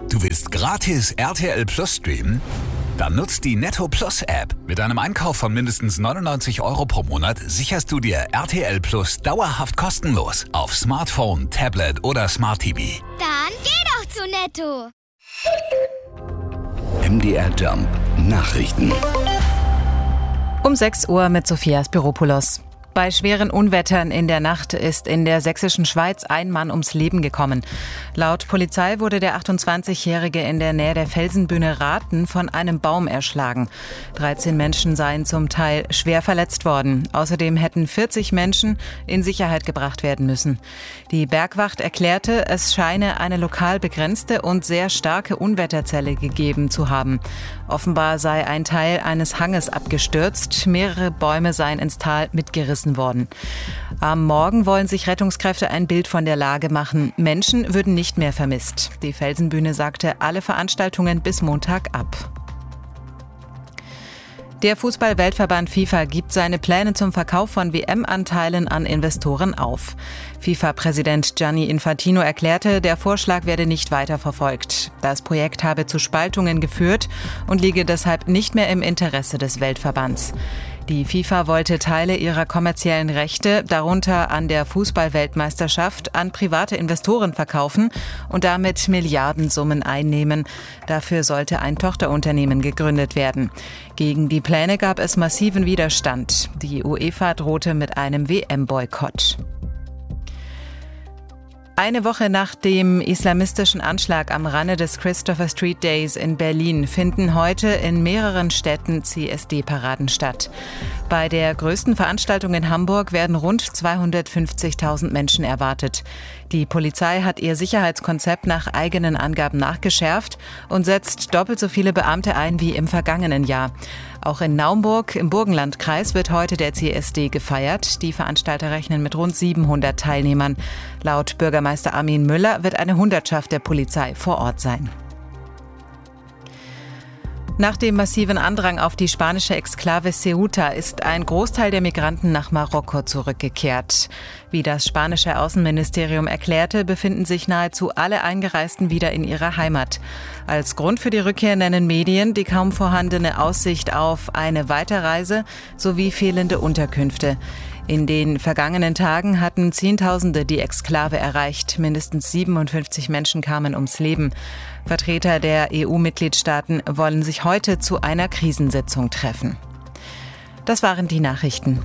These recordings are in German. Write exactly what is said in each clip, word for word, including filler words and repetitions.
Du willst gratis R T L Plus streamen? Dann nutzt die Netto Plus App. Mit einem Einkauf von mindestens neunundneunzig Euro pro Monat sicherst du dir R T L Plus dauerhaft kostenlos auf Smartphone, Tablet oder Smart T V. Dann geh doch zu Netto. M D R Jump Nachrichten. Um sechs Uhr mit Sophia Spiropoulos. Bei schweren Unwettern in der Nacht ist in der sächsischen Schweiz ein Mann ums Leben gekommen. Laut Polizei wurde der achtundzwanzigjährige in der Nähe der Felsenbühne Rathen von einem Baum erschlagen. dreizehn Menschen seien zum Teil schwer verletzt worden. Außerdem hätten vierzig Menschen in Sicherheit gebracht werden müssen. Die Bergwacht erklärte, es scheine eine lokal begrenzte und sehr starke Unwetterzelle gegeben zu haben. Offenbar sei ein Teil eines Hanges abgestürzt. Mehrere Bäume seien ins Tal mitgerissen worden. Am Morgen wollen sich Rettungskräfte ein Bild von der Lage machen. Menschen würden nicht mehr vermisst. Die Felsenbühne sagte alle Veranstaltungen bis Montag ab. Der Fußball-Weltverband FIFA gibt seine Pläne zum Verkauf von W M-Anteilen an Investoren auf. FIFA-Präsident Gianni Infantino erklärte, der Vorschlag werde nicht weiter verfolgt. Das Projekt habe zu Spaltungen geführt und liege deshalb nicht mehr im Interesse des Weltverbands. Die FIFA wollte Teile ihrer kommerziellen Rechte, darunter an der Fußball-Weltmeisterschaft, an private Investoren verkaufen und damit Milliardensummen einnehmen. Dafür sollte ein Tochterunternehmen gegründet werden. Gegen die Pläne gab es massiven Widerstand. Die UEFA drohte mit einem W M-Boykott. Eine Woche nach dem islamistischen Anschlag am Rande des Christopher Street Days in Berlin finden heute in mehreren Städten C S D-Paraden statt. Bei der größten Veranstaltung in Hamburg werden rund zweihundertfünfzigtausend Menschen erwartet. Die Polizei hat ihr Sicherheitskonzept nach eigenen Angaben nachgeschärft und setzt doppelt so viele Beamte ein wie im vergangenen Jahr. Auch in Naumburg im Burgenlandkreis wird heute der C S D gefeiert. Die Veranstalter rechnen mit rund siebenhundert Teilnehmern. Laut Bürgermeister Armin Müller wird eine Hundertschaft der Polizei vor Ort sein. Nach dem massiven Andrang auf die spanische Exklave Ceuta ist ein Großteil der Migranten nach Marokko zurückgekehrt. Wie das spanische Außenministerium erklärte, befinden sich nahezu alle Eingereisten wieder in ihrer Heimat. Als Grund für die Rückkehr nennen Medien die kaum vorhandene Aussicht auf eine Weiterreise sowie fehlende Unterkünfte. In den vergangenen Tagen hatten Zehntausende die Exklave erreicht. Mindestens siebenundfünfzig Menschen kamen ums Leben. Vertreter der E U-Mitgliedstaaten wollen sich heute zu einer Krisensitzung treffen. Das waren die Nachrichten.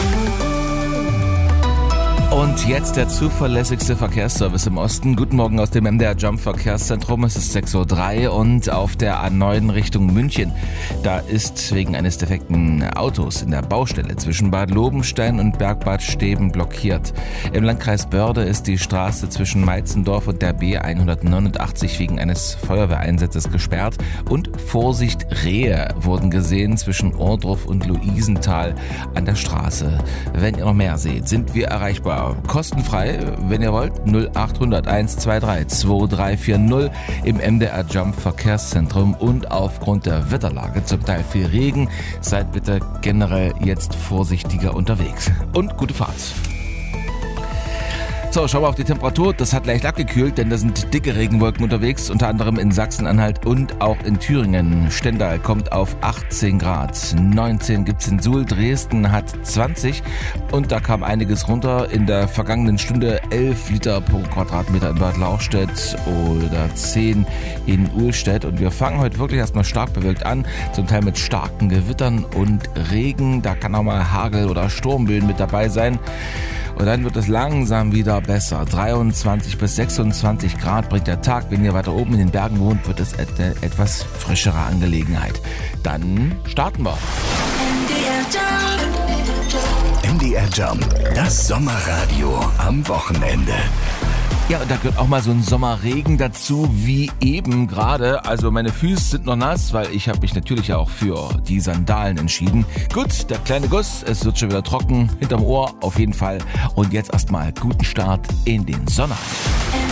Und jetzt der zuverlässigste Verkehrsservice im Osten. Guten Morgen aus dem M D R Jump Verkehrszentrum. Es ist sechs Uhr drei und auf der A neun Richtung München. Da ist wegen eines defekten Autos in der Baustelle zwischen Bad Lobenstein und Bergbad Steben blockiert. Im Landkreis Börde ist die Straße zwischen Meitzendorf und der B hundertneunundachtzig wegen eines Feuerwehreinsatzes gesperrt. Und Vorsicht, Rehe wurden gesehen zwischen Ohrdruf und Luisenthal an der Straße. Wenn ihr noch mehr seht, sind wir erreichbar. Kostenfrei, wenn ihr wollt, null acht hundert eins zwei drei zwei drei vier null im M D R Jump Verkehrszentrum. Und aufgrund der Wetterlage, zum Teil viel Regen, seid bitte generell jetzt vorsichtiger unterwegs. Und gute Fahrt. So, schauen wir auf die Temperatur. Das hat leicht abgekühlt, denn da sind dicke Regenwolken unterwegs, unter anderem in Sachsen-Anhalt und auch in Thüringen. Stendal kommt auf achtzehn Grad, neunzehn gibt's in Suhl, Dresden hat zwanzig und da kam einiges runter. In der vergangenen Stunde elf Liter pro Quadratmeter in Bad Lauchstädt oder zehn in Uhlstedt. Und wir fangen heute wirklich erstmal stark bewölkt an, zum Teil mit starken Gewittern und Regen. Da kann auch mal Hagel oder Sturmböen mit dabei sein. Und dann wird es langsam wieder besser. dreiundzwanzig bis sechsundzwanzig Grad bringt der Tag. Wenn ihr weiter oben in den Bergen wohnt, wird es eine etwas frischere Angelegenheit. Dann starten wir. M D R Jump, das Sommerradio am Wochenende. Ja, und da gehört auch mal so ein Sommerregen dazu, wie eben gerade. Also meine Füße sind noch nass, weil ich habe mich natürlich auch für die Sandalen entschieden. Gut, der kleine Guss, es wird schon wieder trocken, hinterm Ohr auf jeden Fall. Und jetzt erstmal guten Start in den Sommer.